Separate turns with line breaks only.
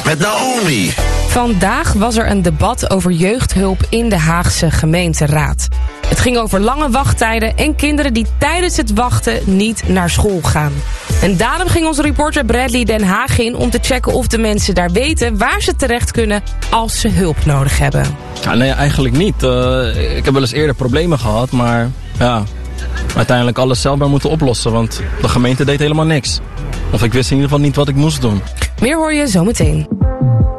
met Naomi.
Vandaag was er een debat over jeugdhulp in de Haagse gemeenteraad. Het ging over lange wachttijden en kinderen die tijdens het wachten niet naar school gaan. En daarom ging onze reporter Bradley Den Haag in om te checken of de mensen daar weten waar ze terecht kunnen als ze hulp nodig hebben.
Ja, nee, eigenlijk niet. Ik heb wel eens eerder problemen gehad, maar ja, uiteindelijk alles zelf maar moeten oplossen, want de gemeente deed helemaal niks. Of ik wist in ieder geval niet wat ik moest doen.
Meer hoor je zometeen.